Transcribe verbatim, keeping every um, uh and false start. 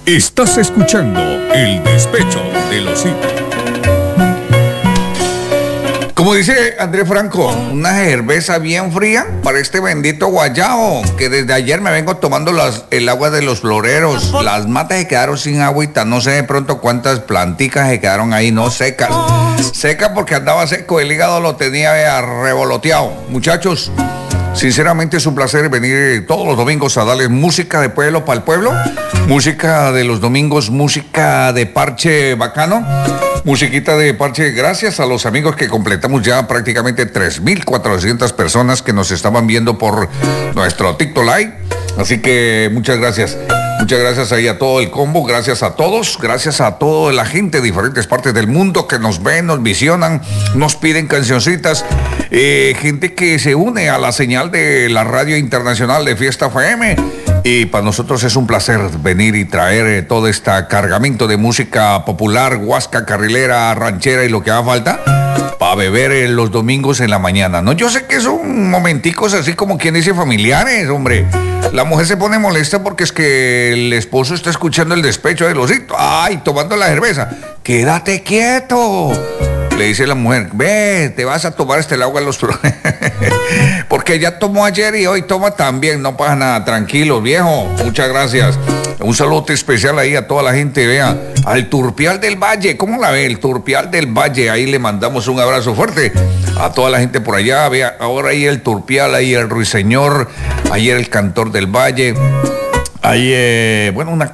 Estás escuchando El Despecho de los Hitos. Como dice Andrés Franco, una cerveza bien fría para este bendito guayao, que desde ayer me vengo tomando las, el agua de los floreros. Las matas se quedaron sin agüita, no sé de pronto cuántas planticas se quedaron ahí, no secas. Seca porque andaba seco, el hígado lo tenía vea, revoloteado. Muchachos, sinceramente es un placer venir todos los domingos a darles música de pueblo para el pueblo. Música de los domingos, música de parche bacano. Musiquita de parche, gracias a los amigos que completamos ya prácticamente tres mil cuatrocientas personas que nos estaban viendo por nuestro TikTok Live. Así que muchas gracias. Muchas gracias ahí a todo el combo, gracias a todos, gracias a toda la gente de diferentes partes del mundo que nos ven, nos visionan, nos piden cancioncitas. Eh, gente que se une a la señal de la radio internacional de Fiesta F M. Y para nosotros es un placer venir y traer eh, todo este cargamento de música popular, huasca, carrilera, ranchera y lo que haga falta para beber eh, los domingos en la mañana. No, yo sé que son momenticos así como quien dice familiares, hombre. La mujer se pone molesta porque es que el esposo está escuchando el despecho del osito. Ay, tomando la cerveza. Quédate quieto. Le dice la mujer, ve, te vas a tomar este el agua de los flores. Porque ya tomó ayer y hoy toma también, no pasa nada, tranquilo, viejo, muchas gracias. Un saludo especial ahí a toda la gente, vea, al Turpial del Valle, ¿cómo la ve? El Turpial del Valle, ahí le mandamos un abrazo fuerte a toda la gente por allá, vea, ahora ahí el Turpial, ahí el Ruiseñor, ayer el Cantor del Valle, ahí, eh, bueno, una